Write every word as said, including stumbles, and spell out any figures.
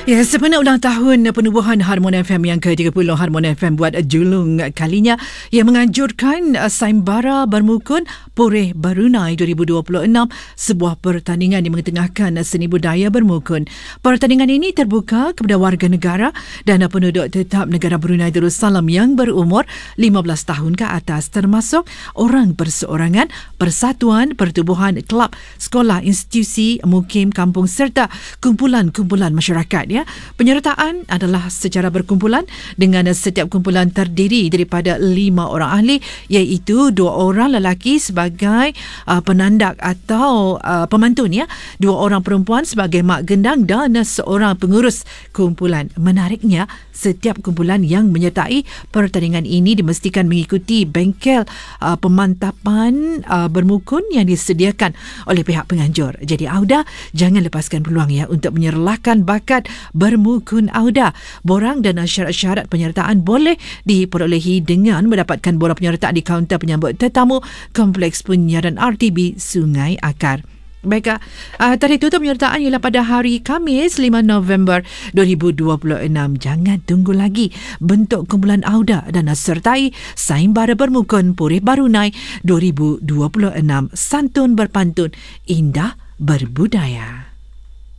Ya, sempena ulang tahun penubuhan Harmon F M yang ke tiga puluh, Harmon F M buat julung kalinya yang menganjurkan Sayembara Bermukun Pureh Barunai dua ribu dua puluh enam, sebuah pertandingan yang mengetengahkan seni budaya bermukun. Pertandingan ini terbuka kepada warga negara dan penduduk tetap negara Brunei Darussalam yang berumur lima belas tahun ke atas, termasuk orang perseorangan, persatuan, pertubuhan, kelab, sekolah, institusi, mukim, kampung serta kumpulan-kumpulan masyarakat. Ya. Penyertaan adalah secara berkumpulan dengan setiap kumpulan terdiri daripada lima orang ahli, iaitu dua orang lelaki sebagai uh, penandak atau uh, pemantun, ya, dua orang perempuan sebagai mak gendang dan seorang pengurus kumpulan. Menariknya, setiap kumpulan yang menyertai pertandingan ini dimestikan mengikuti bengkel uh, pemantapan uh, bermukun yang disediakan oleh pihak penganjur. Jadi Auda, jangan lepaskan peluang ya untuk menyerlahkan bakat bermukun Auda. Borang dan syarat-syarat penyertaan boleh diperolehi dengan mendapatkan borang penyertaan di kaunter penyambut tetamu Kompleks Penyiaran R T B Sungai Akar. Baik, uh, tarikh tutup penyertaan ialah pada hari Khamis lima November dua ribu dua puluh enam. Jangan tunggu lagi. Bentuk kumpulan Auda dan sertai Sayembara Bermukun Pureh Barunai dua ribu dua puluh enam. Santun berpantun, indah berbudaya.